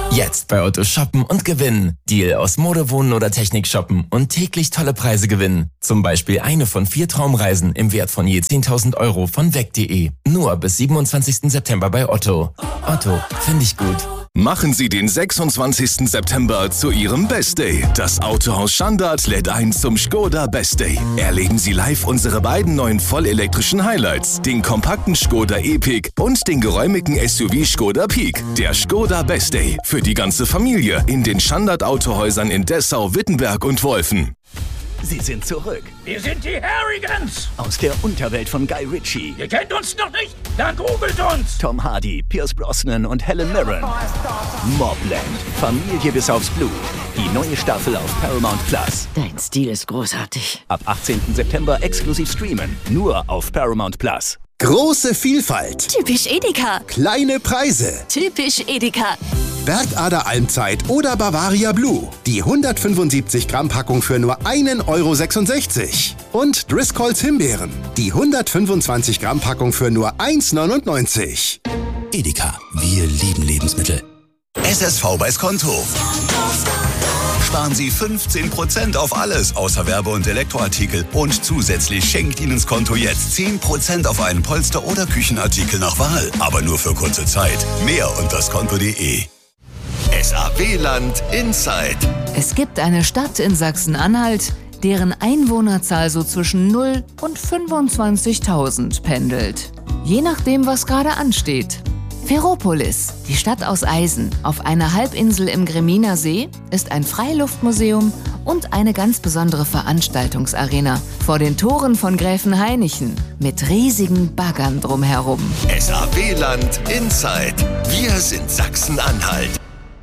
Jetzt bei Otto shoppen und gewinnen. Deal aus Mode, Wohnen oder Technik shoppen und täglich tolle Preise gewinnen. Zum Beispiel eine von 4 Traumreisen im Wert von je 10.000 Euro von weg.de. Nur bis 27. September bei Otto. Otto, finde ich gut. Machen Sie den 26. September zu Ihrem Best Day. Das Autohaus Schandart lädt ein zum Škoda Best Day. Erleben Sie live unsere beiden neuen vollelektrischen Highlights, den kompakten Škoda Epiq und den geräumigen SUV Škoda Peak. Der Škoda Best Day für die ganze Familie in den Schandart Autohäusern in Dessau, Wittenberg und Wolfen. Sie sind zurück. Wir sind die Harrigans. Aus der Unterwelt von Guy Ritchie. Ihr kennt uns noch nicht? Dann googelt uns. Tom Hardy, Pierce Brosnan und Helen Mirren. Mobland. Familie bis aufs Blut. Die neue Staffel auf Paramount Plus. Dein Stil ist großartig. Ab 18. September exklusiv streamen. Nur auf Paramount Plus. Große Vielfalt. Typisch Edeka. Kleine Preise. Typisch Edeka. Bergader Almzeit oder Bavaria Blue. Die 175 Gramm Packung für nur 1,66 €. Und Driscolls Himbeeren. Die 125 Gramm Packung für nur 1,99 €. Edeka. Wir lieben Lebensmittel. SSV bei Skonto. Sparen Sie 15% auf alles außer Werbe- und Elektroartikel. Und zusätzlich schenkt Ihnen Skonto jetzt 10% auf einen Polster- oder Küchenartikel nach Wahl. Aber nur für kurze Zeit. Mehr unter skonto.de. SAW-Land Inside. Es gibt eine Stadt in Sachsen-Anhalt, deren Einwohnerzahl so zwischen 0 und 25.000 pendelt. Je nachdem, was gerade ansteht. Ferropolis, die Stadt aus Eisen, auf einer Halbinsel im Greminer See, ist ein Freiluftmuseum und eine ganz besondere Veranstaltungsarena vor den Toren von Gräfenhainichen mit riesigen Baggern drumherum. SAW-Land Inside. Wir sind Sachsen-Anhalt.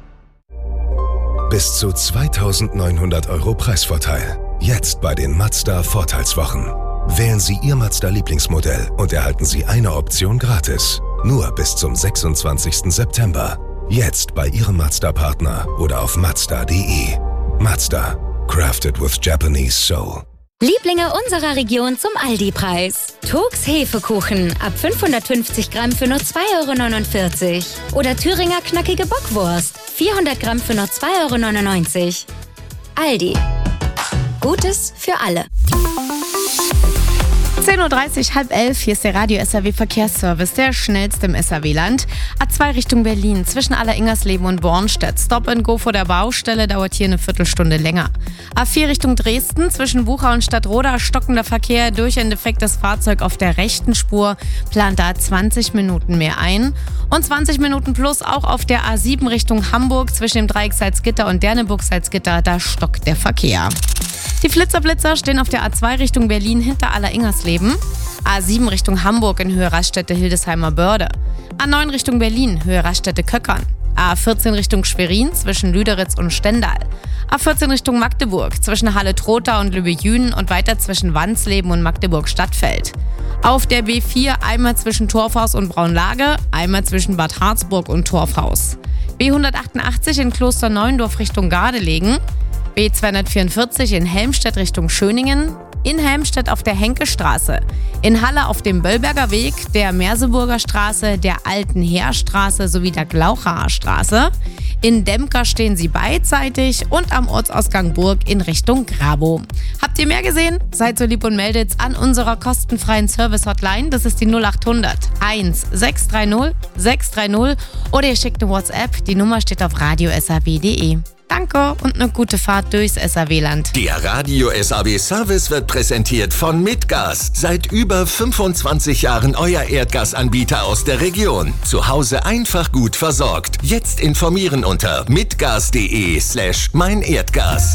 Bis zu 2.900 € Preisvorteil. Jetzt bei den Mazda Vorteilswochen. Wählen Sie Ihr Mazda-Lieblingsmodell und erhalten Sie eine Option gratis. Nur bis zum 26. September. Jetzt bei Ihrem Mazda-Partner oder auf Mazda.de. Mazda. Crafted with Japanese soul. Lieblinge unserer Region zum Aldi-Preis. Turks Hefekuchen ab 550 Gramm für nur 2,49 €. Oder Thüringer knackige Bockwurst 400 Gramm für nur 2,99 €. Aldi. Gutes für alle. 10:30 Uhr, 10:30, hier ist der Radio SAW Verkehrsservice, der schnellste im SAW-Land. A2 Richtung Berlin, zwischen Alleringersleben und Bornstedt. Stop and Go vor der Baustelle, dauert hier eine Viertelstunde länger. A4 Richtung Dresden, zwischen Bucha und Stadtroda, stockender Verkehr durch ein defektes Fahrzeug auf der rechten Spur. Plant da 20 Minuten mehr ein. Und 20 Minuten plus auch auf der A7 Richtung Hamburg, zwischen dem Dreieck Salzgitter und Derneburg-Salzgitter, da stockt der Verkehr. Die Flitzer stehen auf der A2 Richtung Berlin hinter Alleringersleben. A7 Richtung Hamburg in Höhe Raststätte Hildesheimer Börde. A9 Richtung Berlin, Höhe Raststätte Köckern. A14 Richtung Schwerin zwischen Lüderitz und Stendal. A14 Richtung Magdeburg zwischen Halle-Trotha und Lübbe-Jünen und weiter zwischen Wansleben und Magdeburg-Stadtfeld. Auf der B4 einmal zwischen Torfhaus und Braunlage, einmal zwischen Bad Harzburg und Torfhaus. B188 in Klosterneuendorf Richtung Gardelegen. B244 in Helmstedt Richtung Schöningen, in Helmstedt auf der Henkestraße, in Halle auf dem Böllberger Weg, der Merseburger Straße, der Alten Heerstraße sowie der Glauchaer Straße. In Demker stehen sie beidseitig und am Ortsausgang Burg in Richtung Grabow. Habt ihr mehr gesehen? Seid so lieb und meldet's an unserer kostenfreien Service-Hotline. Das ist die 0800 1630 630 oder ihr schickt eine WhatsApp. Die Nummer steht auf radiosaw.de. Danke und eine gute Fahrt durchs SAW-Land. Der Radio SAW Service wird präsentiert von Mitgas. Seit über 25 Jahren euer Erdgasanbieter aus der Region. Zu Hause einfach gut versorgt. Jetzt informieren unter mitgas.de/meinerdgas.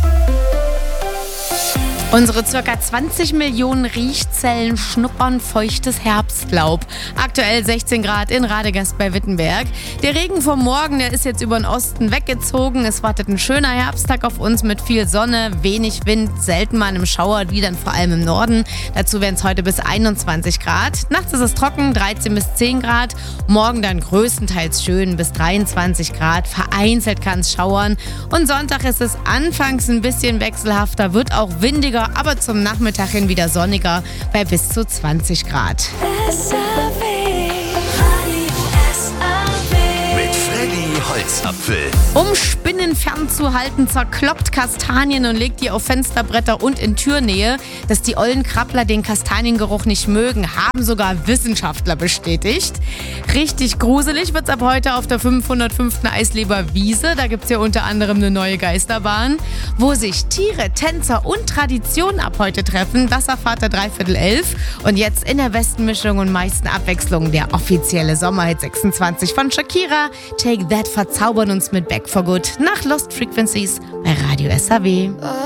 Unsere ca. 20 Millionen Riechzellen schnuppern feuchtes Herbstlaub. Aktuell 16 Grad in Radegast bei Wittenberg. Der Regen vom Morgen, der ist jetzt über den Osten weggezogen. Es wartet ein schöner Herbsttag auf uns mit viel Sonne, wenig Wind, selten mal einem Schauer, die dann vor allem im Norden. Dazu werden es heute bis 21 Grad. Nachts ist es trocken, 13 bis 10 Grad. Morgen dann größtenteils schön bis 23 Grad. Vereinzelt kann es schauern. Und Sonntag ist es anfangs ein bisschen wechselhafter, wird auch windiger, aber zum Nachmittag hin wieder sonniger bei bis zu 20 Grad. Mit Freddy Holz. Salzapfel. Um Spinnen fernzuhalten, zerkloppt Kastanien und legt die auf Fensterbretter und in Türnähe. Dass die ollen Krabbler den Kastaniengeruch nicht mögen, haben sogar Wissenschaftler bestätigt. Richtig gruselig wird's ab heute auf der 505. Eisleber Wiese. Da gibt's ja unter anderem eine neue Geisterbahn, wo sich Tiere, Tänzer und Tradition ab heute treffen. Das erfahrt ihr 11:45. Und jetzt in der besten Mischung und meisten Abwechslung der offizielle Sommerhit 26 von Shakira. Take That verzaubern uns mit Back for Good nach Lost Frequencies bei Radio SAW.